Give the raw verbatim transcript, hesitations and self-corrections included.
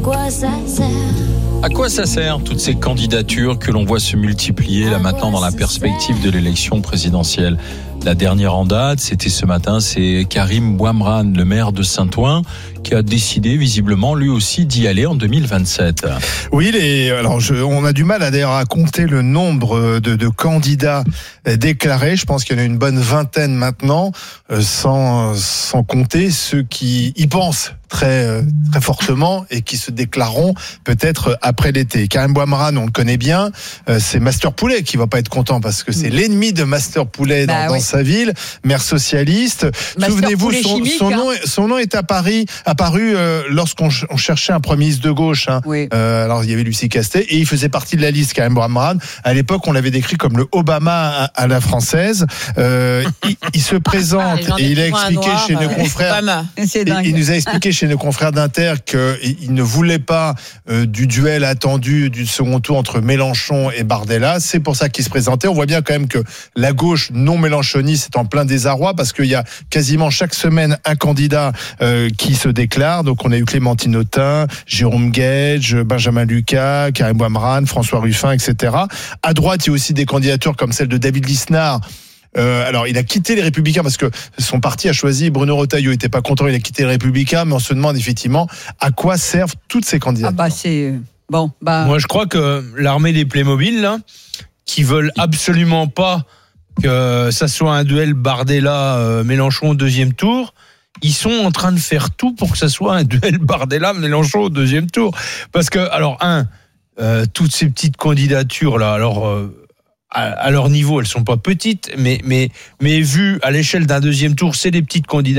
quoi ça sert ? À quoi ça sert toutes ces candidatures que l'on voit se multiplier là maintenant dans la perspective de l'élection présidentielle ? La dernière en date, c'était ce matin, c'est Karim Bouamrane, le maire de Saint-Ouen, qui a décidé visiblement lui aussi d'y aller en deux mille vingt-sept. Oui, les, alors je, on a du mal à, d'ailleurs, à compter le nombre de, de candidats déclarés. Je pense qu'il y en a une bonne vingtaine maintenant, sans, sans compter ceux qui y pensent très, très fortement et qui se déclareront peut-être après l'été. Karim Bouamrane, on le connaît bien, c'est Master Poulet qui va pas être content parce que c'est mmh. l'ennemi de Master Poulet dans, bah, dans oui. sa ville, maire socialiste. Master Souvenez-vous, son, chimique, son, nom, hein. son nom est apparu, apparu euh, lorsqu'on ch- on cherchait un premier ministre de gauche. Hein. Oui. Euh, alors il y avait Lucie Castet et il faisait partie de la liste, Karim Bouamrane. À l'époque, on l'avait décrit comme le Obama à, à la française. Euh, il, il se présente ah, et il a expliqué noir, chez euh, nos confrères. C'est dingue. Il nous a expliqué chez nos confrères d'Inter qu'il ne voulait pas euh, du duel attendu du second tour entre Mélenchon et Bardella. C'est pour ça qu'il se présentait. On voit bien quand même que la gauche non mélenchoniste est en plein désarroi parce qu'il y a quasiment chaque semaine un candidat euh, qui se déclare. Donc on a eu Clémentine Autain, Jérôme Guedj, Benjamin Lucas, Karim Bouamrane, François Ruffin, et cetera. À droite, il y a aussi des candidatures comme celle de David Lisnard. Euh, alors, il a quitté les Républicains parce que son parti a choisi Bruno Retailleau. Il n'était pas content, il a quitté les Républicains, mais on se demande effectivement à quoi servent toutes ces candidatures. Ah bah c'est bon. Bah moi je crois que l'armée des Playmobil là, qui veulent absolument pas que ça soit un duel Bardella-Mélenchon au deuxième tour. Ils sont en train de faire tout pour que ça soit un duel Bardella-Mélenchon au deuxième tour. Parce que, alors, un, euh, toutes ces petites candidatures là, alors. Euh, à leur niveau, elles sont pas petites, mais mais mais vues à l'échelle d'un deuxième tour, c'est des petites candidatures.